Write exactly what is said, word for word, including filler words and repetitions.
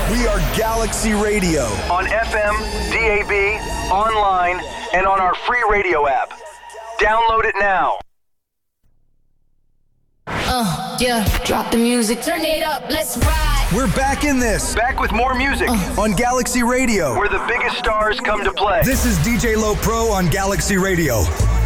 We are Galaxy Radio. On F M, D A B, online, and on our free radio app. Download it now. Uh, yeah, drop the music, turn it up, let's ride. We're back in this. Back with more music. Uh. On Galaxy Radio. Where the biggest stars come to play. This is D J Low Pro on Galaxy Radio.